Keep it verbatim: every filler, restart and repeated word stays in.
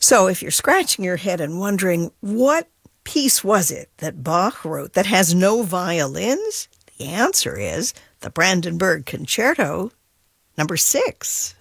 So if you're scratching your head and wondering what piece was it that Bach wrote that has no violins, the answer is the Brandenburg Concerto number six.